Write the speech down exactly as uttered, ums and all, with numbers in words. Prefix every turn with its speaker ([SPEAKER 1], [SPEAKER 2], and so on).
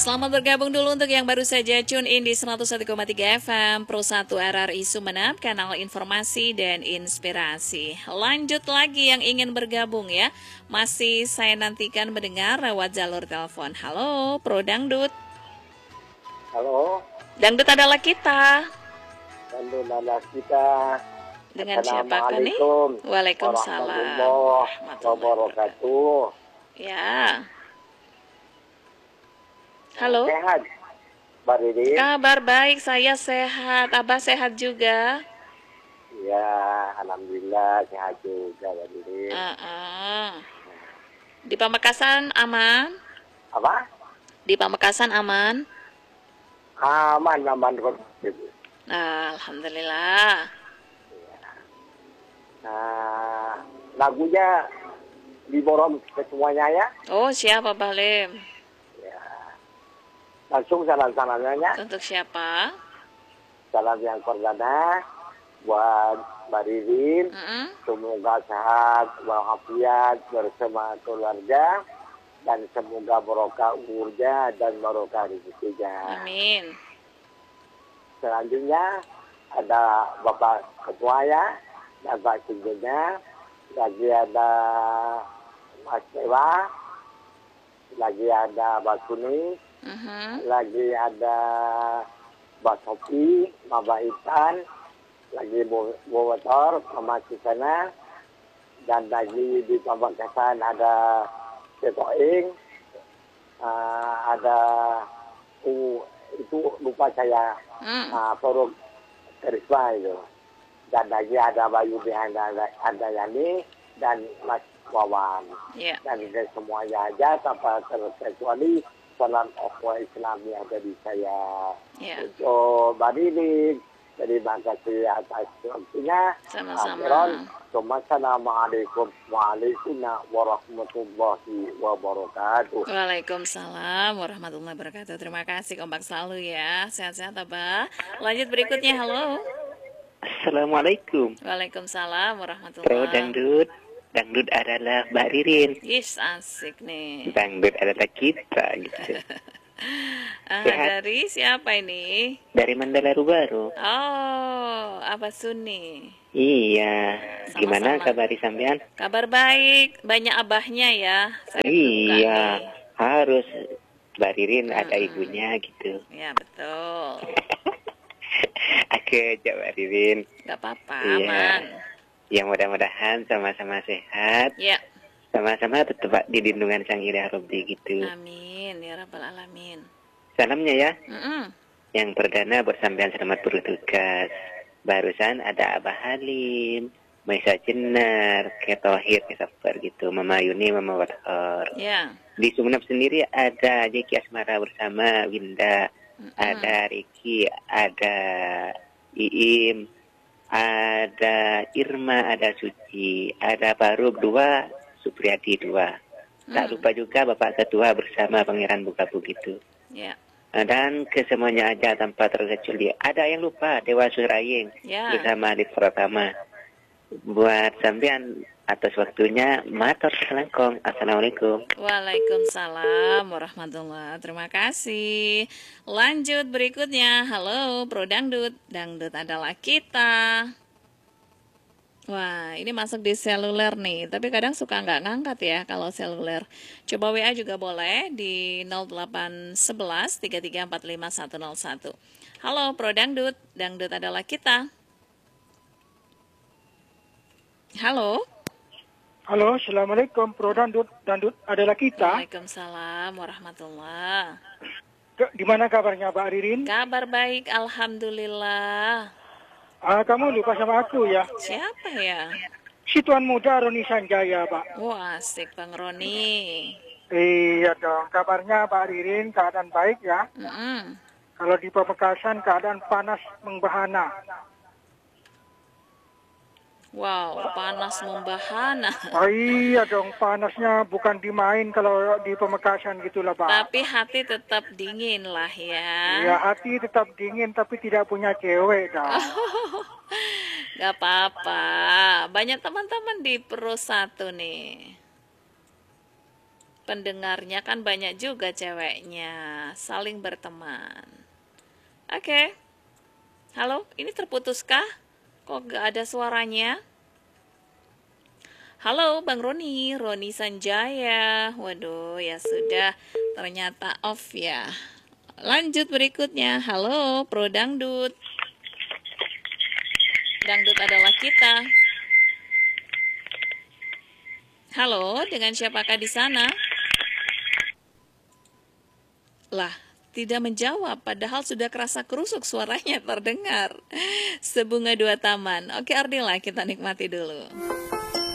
[SPEAKER 1] Selamat bergabung dulu untuk yang baru saja tune in di seratus satu koma tiga F M Pro satu R R I Sumeneb, kanal informasi dan inspirasi. Lanjut lagi yang ingin bergabung ya. Masih saya nantikan mendengar lewat jalur telepon. Halo, Pro Dangdut.
[SPEAKER 2] Halo.
[SPEAKER 1] Dangdut adalah kita.
[SPEAKER 2] Dangdut adalah kita.
[SPEAKER 1] Dengan siapakah nih? Waalaikumsalam
[SPEAKER 2] warahmatullahi wabarakatuh.
[SPEAKER 1] Ya. Halo.
[SPEAKER 2] Sehat, Mbak Didi?
[SPEAKER 1] Kabar baik, saya sehat. Abah sehat juga?
[SPEAKER 2] Ya, alhamdulillah sehat juga, Mbak Didi.
[SPEAKER 1] Uh -uh. Di Pamekasan aman?
[SPEAKER 2] Apa?
[SPEAKER 1] Di Pamekasan aman?
[SPEAKER 2] Aman, aman.
[SPEAKER 1] Nah, alhamdulillah.
[SPEAKER 2] Nah, lagunya diborong ke semuanya ya.
[SPEAKER 1] Oh, siapa Balim?
[SPEAKER 2] Ya. Langsung salam-salamnya.
[SPEAKER 1] Untuk siapa?
[SPEAKER 2] Salam yang perdana buat Mbak Ridin.
[SPEAKER 1] Mm -hmm.
[SPEAKER 2] Semoga sehat walafiat bersama keluarga dan semoga barokah umurnya dan barokah rezekinya.
[SPEAKER 1] Amin.
[SPEAKER 2] Selanjutnya ada Bapak Ketua ya. Ada Singgungnya, lagi ada Mas Dewa, lagi ada Mbak Suni,
[SPEAKER 1] uh-huh.
[SPEAKER 2] lagi ada Mbak Sopi, Mbak Itan, lagi Bu Wotor, Mama Susana, dan lagi di Pamekasan ada Setoing, uh, ada uh, itu lupa saya,
[SPEAKER 1] mm.
[SPEAKER 2] uh, Forum Karisma itu. Dan lagi ada Bayu Bihanda Andayani dan Mas Wawan.
[SPEAKER 1] Yeah.
[SPEAKER 2] Dan semuanya aja tanpa terkecuali salam ukhuwah Islam yang dari saya.
[SPEAKER 1] Yeah.
[SPEAKER 2] Untuk Mbak Didi, terima kasih atas waktunya.
[SPEAKER 1] Sama-sama.
[SPEAKER 2] Assalamualaikum warahmatullahi wabarakatuh.
[SPEAKER 1] Waalaikumsalam warahmatullahi wabarakatuh. Terima kasih, kompak selalu ya. Sehat-sehat Abah. Lanjut berikutnya, halo.
[SPEAKER 3] Assalamualaikum.
[SPEAKER 1] Waalaikumsalam warahmatullahi
[SPEAKER 3] Pro Dangdut. Dangdut adalah Mbak Ririn.
[SPEAKER 1] Yes, asik nih.
[SPEAKER 3] Dangdut adalah kita gitu.
[SPEAKER 1] ah, dari siapa ini?
[SPEAKER 3] Dari Mandala Baru.
[SPEAKER 1] Oh, Abah Suni.
[SPEAKER 3] Iya.
[SPEAKER 1] Sama-sama.
[SPEAKER 3] Gimana kabar sampean?
[SPEAKER 1] Kabar baik, banyak abahnya ya. Saya
[SPEAKER 3] iya, harus Mbak Ririn hmm. ada ibunya gitu.
[SPEAKER 1] Ya, betul.
[SPEAKER 3] Oke, Mbak Ririn.
[SPEAKER 1] Gak apa-apa,
[SPEAKER 3] iya.
[SPEAKER 1] aman.
[SPEAKER 3] Ya mudah-mudahan sama-sama sehat.
[SPEAKER 1] Ya.
[SPEAKER 3] Sama-sama tetap di lindungan Sang Ilah Robbi gitu.
[SPEAKER 1] Amin, ya Rabbal Alamin.
[SPEAKER 3] Salamnya ya.
[SPEAKER 1] Mm-mm.
[SPEAKER 3] Yang perdana bersampean selamat bertugas. Barusan ada Abah Halim, Maisa Jenar, Ketohir, Kesaper gitu. Mama Yuni, Mama Wadhor.
[SPEAKER 1] Ya.
[SPEAKER 3] Di Sumeneb sendiri ada Jeki Asmara bersama Winda. Mm-hmm. Ada Riki, ada Iim, ada Irma, ada Suci, ada Faruk dua, Supriyadi dua. Mm. Tak lupa juga Bapak Ketua bersama Pangeran Bukabu gitu.
[SPEAKER 1] Yeah.
[SPEAKER 3] Dan kesemuanya aja tanpa terkecuali. Ada yang lupa Dewa Suraying yeah. bersama Adit Pratama. Buat sampean atas waktunya, matur selangkong. Assalamualaikum.
[SPEAKER 1] Waalaikumsalam warahmatullahi. Terima kasih. Lanjut berikutnya. Halo, Pro Dangdut. Dangdut adalah kita. Wah, ini masuk di seluler nih. Tapi kadang suka nggak ngangkat ya kalau seluler. Coba W A juga boleh di nol delapan satu satu tiga tiga empat lima satu nol satu. Halo, Pro Dangdut. Dangdut adalah kita. Halo.
[SPEAKER 4] Halo, Assalamualaikum, Pro Dangdut. Dangdut adalah kita.
[SPEAKER 1] Waalaikumsalam warahmatullahi.
[SPEAKER 4] Di mana kabarnya, Mbak Ririn?
[SPEAKER 1] Kabar baik, alhamdulillah.
[SPEAKER 4] Ah, kamu lupa sama aku ya?
[SPEAKER 1] Siapa ya?
[SPEAKER 4] Si Tuan Muda Roni Sanjaya, Pak.
[SPEAKER 1] Wah, asik Bang Roni.
[SPEAKER 4] Iya dong, kabarnya Mbak Ririn keadaan baik ya?
[SPEAKER 1] Mm-hmm.
[SPEAKER 4] Kalau di Pamekasan keadaan panas membahana.
[SPEAKER 1] Wow, panas membahana.
[SPEAKER 4] Oh iya dong, panasnya bukan dimain kalau di Pamekasan gitulah, Pak.
[SPEAKER 1] Tapi hati tetap dingin lah ya.
[SPEAKER 4] Iya, hati tetap dingin tapi tidak punya cewek dong.
[SPEAKER 1] Gak apa-apa, banyak teman-teman di Pro satu nih. pendengarnya kan banyak juga ceweknya, saling berteman. Oke. Halo, ini terputuskah? Kok gak ada suaranya? Halo Bang Roni, Roni Sanjaya. Waduh, ya sudah, ternyata off ya. Lanjut berikutnya. Halo Pro Dangdut. Dangdut adalah kita. Halo, dengan siapakah di sana? Lah, tidak menjawab, padahal sudah kerasa kerusuk suaranya terdengar. Sebunga dua taman. Oke Ardila, kita nikmati dulu.